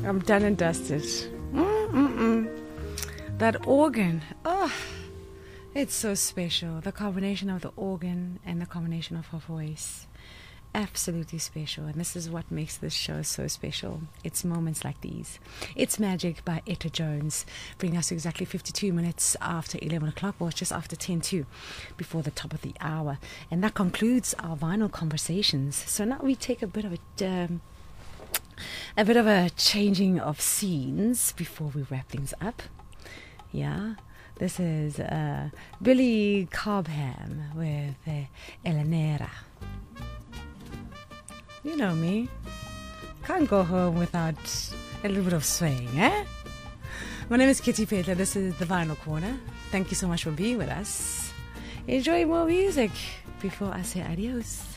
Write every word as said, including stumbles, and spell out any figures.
I'm done and dusted. Mm-mm-mm. That organ, oh, it's so special. The combination of the organ and the combination of her voice. Absolutely special. And this is what makes this show so special. It's moments like these. It's Magic by Etta Jones, bringing us to exactly fifty-two minutes after eleven o'clock, or just after ten to, before the top of the hour. And that concludes our vinyl conversations. So now we take a bit of a... Um, a bit of a changing of scenes before we wrap things up. Yeah, this is uh, Billy Cobham with uh, Elenera. You know me. Can't go home without a little bit of swing, eh? My name is Kitty Petler. This is the Vinyl Corner. Thank you so much for being with us. Enjoy more music before I say adios.